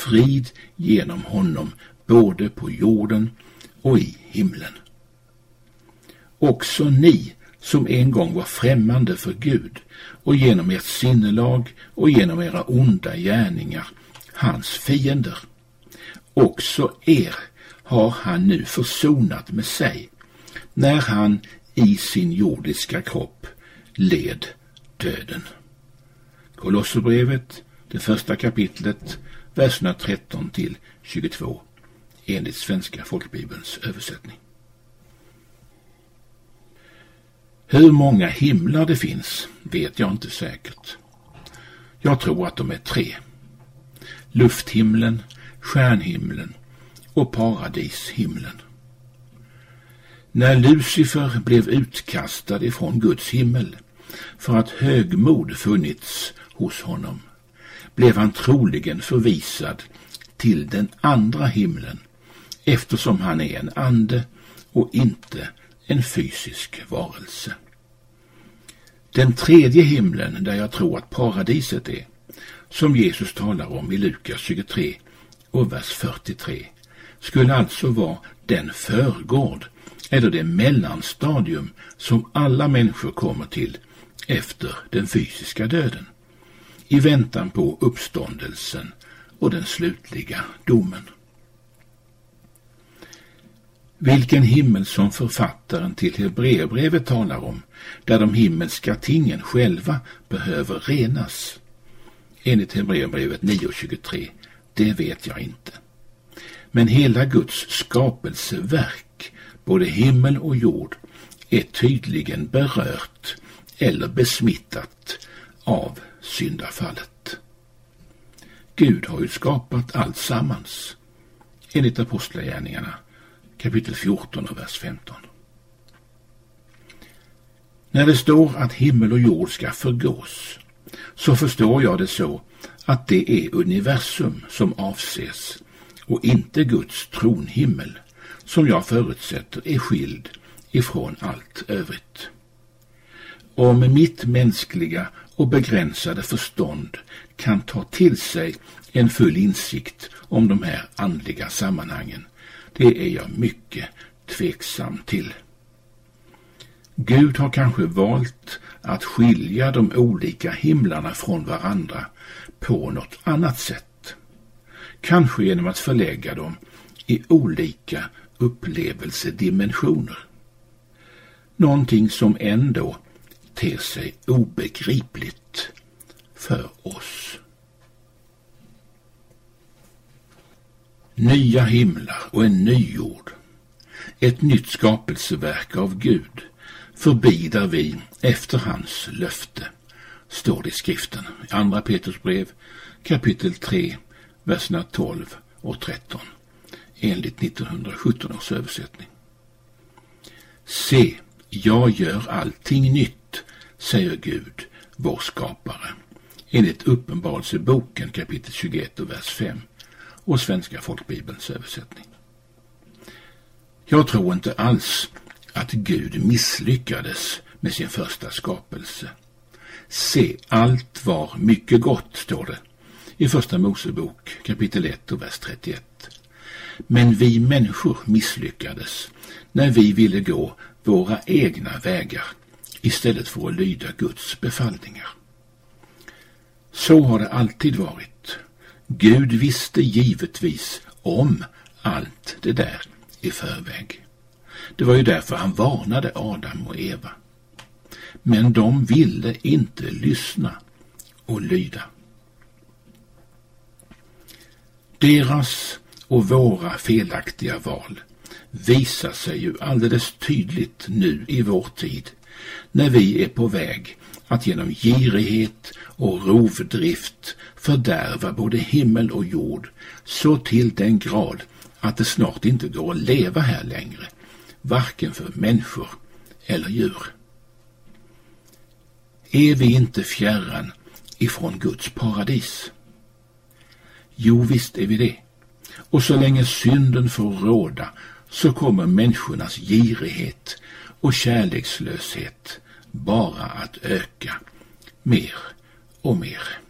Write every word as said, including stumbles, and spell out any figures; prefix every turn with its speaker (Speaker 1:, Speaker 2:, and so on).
Speaker 1: frid genom honom både på jorden och i himlen. Också ni som en gång var främmande för Gud och genom ert sinnelag och genom era onda gärningar hans fiender. Också er har han nu försonat med sig när han i sin jordiska kropp led döden. Kolosserbrevet, det första kapitlet, verserna tretton till tjugotvå, enligt Svenska folkbibelns översättning. Hur många himlar det finns vet jag inte säkert. Jag tror att de är tre. Lufthimlen, stjärnhimlen och paradishimlen. När Lucifer blev utkastad ifrån Guds himmel för att högmod funnits hos honom, blev han troligen förvisad till den andra himlen, eftersom han är en ande och inte en fysisk varelse. Den tredje himlen, där jag tror att paradiset är, som Jesus talar om i Lukas tjugotre och vers fyrtiotre, skulle alltså vara den förgård eller det mellanstadium som alla människor kommer till efter den fysiska döden, i väntan på uppståndelsen och den slutliga domen. Vilken himmel som författaren till Hebreerbrevet talar om, där de himmelska tingen själva behöver renas, enligt Hebreerbrevet nio tjugotre, det vet jag inte. Men hela Guds skapelseverk, både himmel och jord, är tydligen berört eller besmittat av syndafallet. Gud har ju skapat allt sammans, enligt Apostlagärningarna kapitel fjorton och vers femton. När det står att himmel och jord ska förgås, så förstår jag det så att det är universum som avses och inte Guds tronhimmel, som jag förutsätter är skild ifrån allt övrigt. Om mitt mänskliga och begränsade förstånd kan ta till sig en full insikt om de här andliga sammanhangen, det är jag mycket tveksam till. Gud har kanske valt att skilja de olika himlarna från varandra på något annat sätt. Kanske genom att förlägga dem i olika upplevelsedimensioner. Någonting som ändå ter sig obegripligt för oss. Nya himlar och en ny jord. Ett nytt skapelseverk av Gud, förbi där vi efter hans löfte, står det i skriften. I andra Petrus brev kapitel tre, verserna tolv och tretton, enligt nittonhundrasjutton års översättning. Se, jag gör allting nytt, säger Gud, vår skapare, enligt Uppenbarelseboken kapitel tjugoett och vers fem och Svenska folkbibelns översättning. Jag tror inte alls att Gud misslyckades med sin första skapelse. Se, allt var mycket gott, står det i första Mosebok kapitel ett och vers trettioett. Men vi människor misslyckades när vi ville gå våra egna vägar istället för att lyda Guds befallningar. Så har det alltid varit. Gud visste givetvis om allt det där i förväg. Det var ju därför han varnade Adam och Eva. Men de ville inte lyssna och lyda. Deras och våra felaktiga val visar sig ju alldeles tydligt nu i vår tid, när vi är på väg att genom girighet och rovdrift fördärva både himmel och jord så till den grad att det snart inte går att leva här längre, varken för människor eller djur. Är vi inte fjärran ifrån Guds paradis? Jo, visst är vi det. Och så länge synden får råda så kommer människornas girighet och kärlekslöshet bara att öka mer och mer.